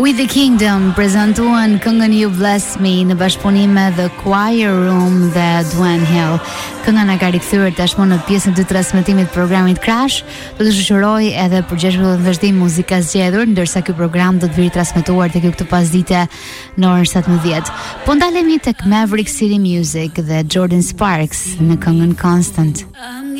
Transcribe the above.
With the Kingdom prezantuan këngën You Bless Me në bashkëpunim me The Choir Room dhe Duane Hill. Kënga na ka rikthyer tashmë në pjesën e dytë të transmetimit të programit Crash. Do të shoqëroj edhe për 16 vazhdim muzika zgjedhur, ndërsa ky program do të vijë transmetuar tek ju këtë pasdite në orën 17. Po ndalemi tek Maverick City Music dhe Jordan Sparks në këngën Constant.